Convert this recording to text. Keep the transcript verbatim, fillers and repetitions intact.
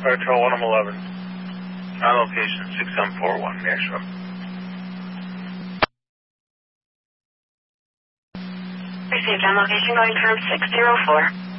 Airtel one M eleven. On location six seven four one, Nashville. Received on location going term six zero four.